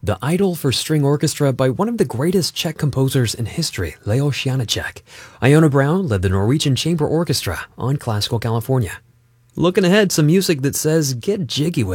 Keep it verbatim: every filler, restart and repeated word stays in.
The Idol for String Orchestra by one of the greatest Czech composers in history, Leoš Janáček. Iona Brown led the Norwegian Chamber Orchestra on Classical California. Looking ahead, some music that says get jiggy with